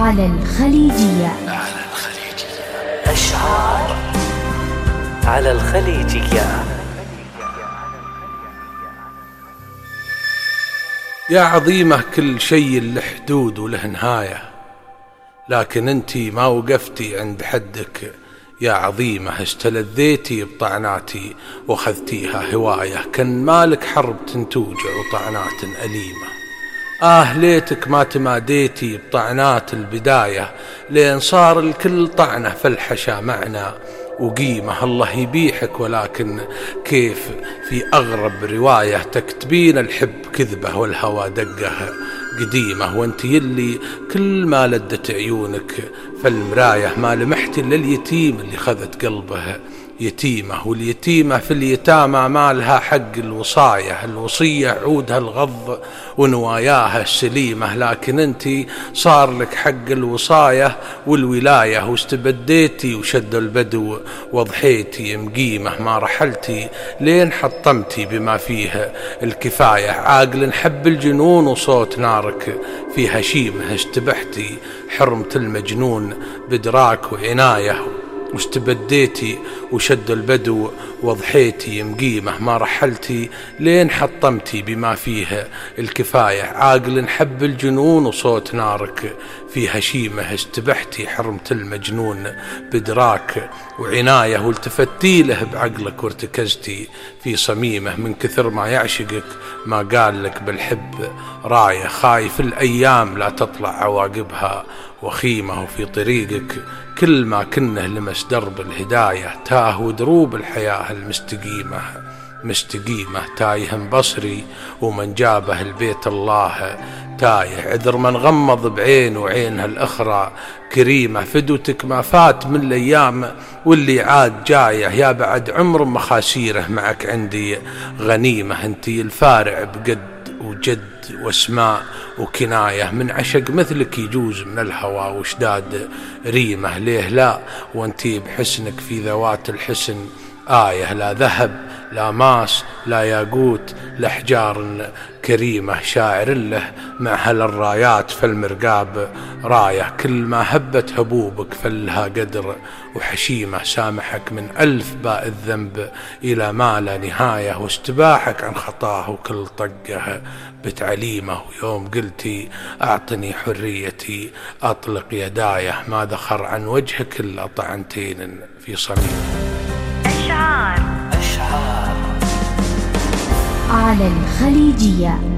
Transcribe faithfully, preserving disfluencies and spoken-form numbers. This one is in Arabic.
على الخليجية. على الخليجية أشعار على الخليجية. يا عظيمة كل شيء له حدود وله نهاية، لكن انتي ما وقفتي عند حدك يا عظيمة. استلذيتي بطعناتي واخذتيها هواية، كان مالك حرب تنتوجع وطعنات أليمة. آه ليتك ما تماديتي بطعنات البداية، لين صار الكل طعنة فالحشا معنا وقيمة. الله يبيحك، ولكن كيف في أغرب رواية تكتبين الحب كذبة والهوى دقه قديمة، وانت يلي كل ما لدت عيونك فالمراية ما لمحتي إلا اليتيم اللي خذت قلبه يتيمة. واليتيمة في اليتامى ما لها حق الوصاية، الوصية عودها الغض ونواياها السليمة، لكن انتي صار لك حق الوصاية والولاية، واستبديتي وشد البدو وضحيتي مقيمة. ما رحلتي لين حطمتي بما فيه الكفاية، عاقل حب الجنون وصوت نارك في هشيمه. استبحتي حرمة المجنون بدراك وعناية، واستبديتي وشد البدو وضحيتي مقيمة. ما رحلتي لين حطمتي بما فيه الكفاية، عاقل حب الجنون وصوت نارك في هشيمه. استبحتي حرمة المجنون بدراك وعناية، والتفتي له بعقلك وارتكزتي في صميمه. من كثر ما يعشقك ما قال لك بالحب راية، خايف الأيام لا تطلع عواقبها وخيمة. وفي طريقك كل ما كنه لمس درب الهداية، تاه ودروب الحياة المستقيمة مستقيمة. تايه بصري ومن جابه البيت الله تايه، عذر من غمض بعين وعينها الأخرى كريمة. فدوتك ما فات من الأيام واللي عاد جايه، يا بعد عمر مخاسيره معك عندي غنيمة. انتي الفارع بقد وجد واسماء وكناية، من عشق مثلك يجوز من الهوى وشداد ريمة. ليه لا وانتي بحسنك في ذوات الحسن آية، لا ذهب لا ماس لا ياقوت لأحجار كريمة. شاعر له مع هل الرايات فالمرقاب راية، كل ما هبت هبوبك فلها قدر وحشيمة. سامحك من ألف باء الذنب إلى ما لا نهاية، واستباحك عن خطاه وكل طقه بتعليمه. ويوم قلتي أعطني حريتي أطلق يدايه، ما ذخر عن وجهك إلا طعنتين في صميمه. أشعار أشعار على الخليجية.